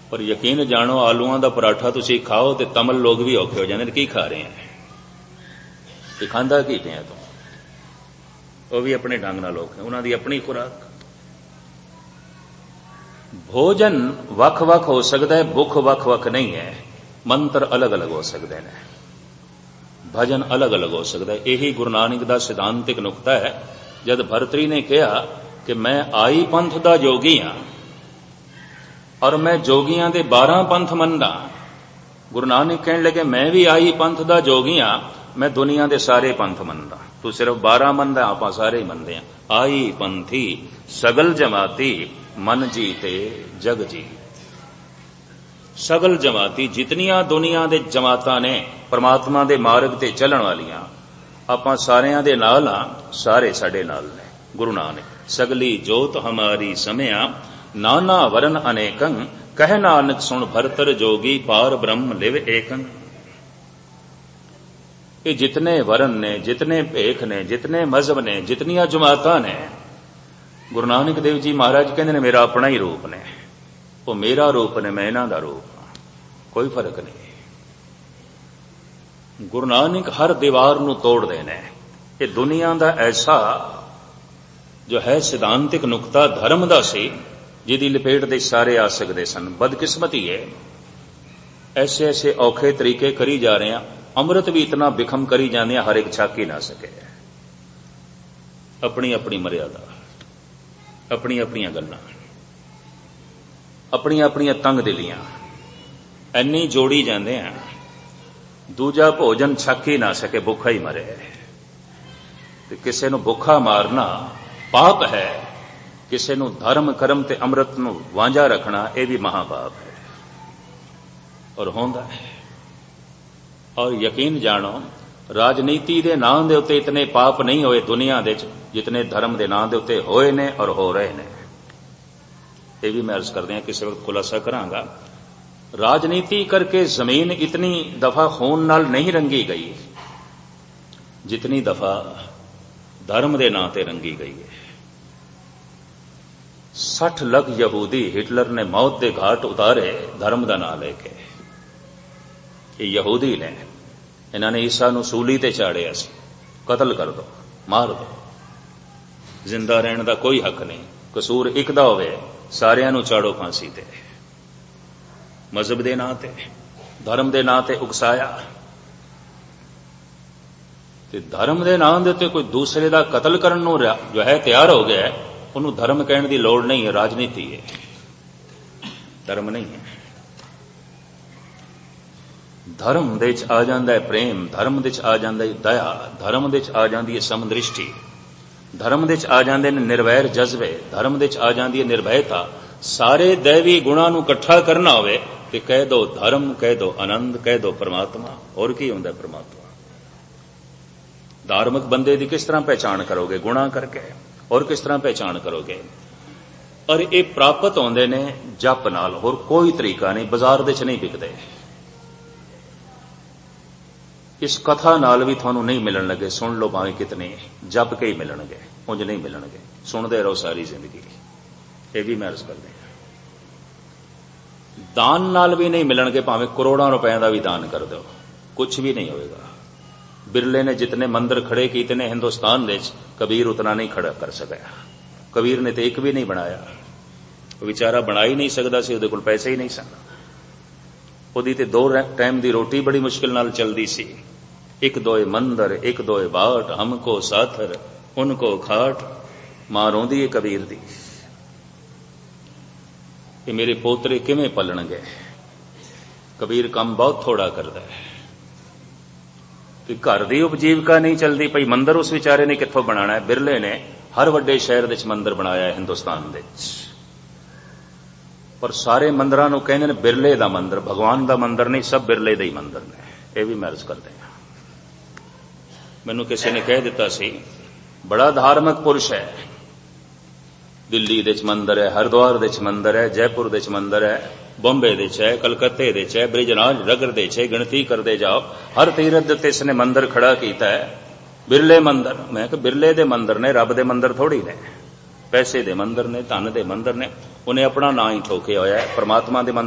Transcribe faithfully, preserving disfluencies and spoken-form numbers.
पर यकीन जानो आलूआं दा पराठा तुसीं खाओ तो तमिल लोग भी औखे हो जाते हैं, की खा रहे हैं, कि खांदा की पिया तू, वो भी अपने ढंग नाल औखे, उन्हां दी अपनी खुराक। भोजन वख वख हो सकता है, भुख वख वख नहीं है, मंत्र अलग अलग हो सकते हैं, भजन अलग अलग हो सकता है। यही गुरु नानक दा सिद्धांतिक नुकता है। जद भरतरी ने कहा कि मैं आई पंथ दा जोगी हाँ और मैं जोगियां दे बारह पंथ मनदा, गुरु नानक कहने लगे मैं भी आई पंथ दा जोगी हाँ, मैं दुनिया दे सारे पंथ मनदा, तू सिर्फ बारह मनदा, आपां सारे ही मनदे हैं। आई पंथी सगल जमाती मन जीते जग जी। सगल जमाती जितनियां दुनिया दे जमातां ने परमात्मा दे मार्ग ते चलण वालियां, आपां सारियां दे नाल हां, सारे साडे नाल ने। गुरु नानक सगली जोत हमारी समया नाना वरन अनेकं, कह नानक सुन भरतर जोगी पार ब्रह्म लिव एकं। ये जितने वरन ने, जितने भेख ने, जितने मजहब ने, जितनियां जमातां ने, गुरु नानक देव जी महाराज कहते ने मेरा अपना ही रूप ने, वो मेरा रूप ने, मैं इन्हां दा रूप हां, कोई फर्क नहीं। गुरु नानक हर दीवार नूं तोड़दे ने। ये दुनिया दा ऐसा जो है सिद्धांतिक नुकता धर्म दा सी, जिहदी लपेट दे सारे आ सकते सन। बदकिस्मती है, ऐसे ऐसे औखे तरीके करी जा रहे हैं, अमृत भी इतना बिखम करी जाने, हर एक छक ही ना सके। अपनी अपनी मर्यादा, अपनी अपनी गल्लां, अपनी अपनी तंग दिलियां इन्नी जोड़ी जाते हैं, दूजा भोजन छक ही ना सके, भुखा ही मरे। ते किसे नूं भुखा मारना पाप है, किसे नूं धर्म कर्म ते अमृत नूं वांझा रखना यह भी महापाप है और होंदा है। और यकीन जानो राजनीति दे नाम दे उत्ते इतने पाप नहीं होए दुनिया दे जितने धर्म दे नाम दे उत्ते होए ने और हो रहे ने। यह भी मैं अर्ज करदे हां, किसी वक्त खुलासा करांगा। राजनीति करके जमीन इतनी दफा खून नाल नहीं रंगी गई जितनी दफा धर्म दे नां ते रंगी गई है। सठ लख यहूदी हिटलर ने मौत दे घाट उतारे धर्म दा नां लेके। ये यहूदी ने, इन्होंने ईसा नूं सूली ते चाड़िया सी, कतल कर दो, मार दो, जिंदा रहने का कोई हक नहीं, कसूर एक दा होवे सारियां नूं चाड़ो फांसी ते। मजहब दे नां ते, धर्म दे नां ते उकसाया, ते धर्म दे नां दे उत्ते कोई दूसरे दा कतल करन नूं जो है तैयार हो गया है, उन्होंने धर्म कहने की लोड़ नहीं है, राजनीति है, धर्म नहीं है। धर्म दे च आ जांदा है प्रेम, धर्म दे च आ जांदा है दया, धर्म दे च आ जांदी है समदृष्टि, धर्म दे च आ जांदे ने निर्वैर जज्बे, धर्म दे च आ जांदी है निर्भयता। सारे दैवी गुणां नूं इकट्ठा करना होवे ते कह दो धर्म, कह दो आनंद, कह दो परमात्मा। और की हुंदा परमात्मा? धार्मिक बंदे दी किस तरह पहचान करोगे? गुणा करके। और किस तरह पहचान करोगे? और ये प्राप्त होंदे ने जप नाल, होर कोई तरीका नहीं, बाजार दे च नहीं बिकदे। इस कथा नाल भी थानू नहीं मिलन लगे, सुन लो भावें कितने, जप के ही मिलणगे, उंज नहीं मिलणगे, सुनते रहो सारी जिंदगी। ये भी मैं अर्ज कर दें, दान नाल भी नहीं मिलणगे, भावें करोड़ों रुपए का भी दान कर दो, कुछ भी नहीं होएगा। बिरले ने जितने मंदिर खड़े किए ने हिंदुस्तान दे, कबीर उतना नहीं खड़ा कर सका। कबीर ने तो एक भी नहीं बनाया, बेचारा बना ही नहीं सकता सी, उहदे कोल पैसे ही नहीं सन। उहदी ते दो टाइम दी रोटी बड़ी मुश्किल नाल चलदी सी। एक दोए मंदिर, एक दोए बाट, हमको साथर उनको खाट, मां रोंदी है कबीर दी कि मेरे पोतरे किवें पलणगे। कबीर काम बहुत थोड़ा करदा है कि घर दी उपजीविका नहीं चलती पई, मंदिर उस विचारे ने कित्थों बनाना है। बिरले ने हर वड्डे शहर दे मंदिर बनाया है हिंदुस्तान दे, पर सारे मंदिरां नूं कहंदे ने बिरले दा मंदिर, भगवान दा मंदिर नहीं, सब बिरले दे ही मंदिर ने। यह भी मैं अर्ज करदे हां। मैनूं किसी ने कह दिता सी बड़ा धार्मिक पुरुष है, दिल्ली दे मंदिर है, हरिद्वार दे मंदिर है, जयपुर दे मंदिर है, बॉम्बे दे है, कलकत्ते दे है, ब्रिजराज रगड़ दे है, गिणती करते जाओ, हर तीरथ दे इसने मंदिर खड़ा किया है, बिरले मंदिर। मैं कहा बिरले दे मंदिर ने, रब दे मंदिर थोड़ी ने, पैसे दे मंदिर ने, धन दे मंदिर ने। उन्हें अपना ना ही ठोके होया है, परमात्मा दे मंदिर